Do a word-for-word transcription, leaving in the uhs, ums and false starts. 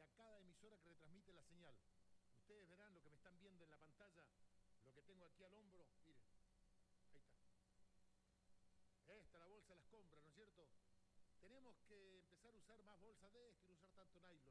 para cada emisora que retransmite la señal. Ustedes verán lo que me están viendo en la pantalla, lo que tengo aquí al hombro, miren, ahí está. Esta, la bolsa de las compras, ¿no es cierto? Tenemos que empezar a usar más bolsas de esto y no usar tanto nylon.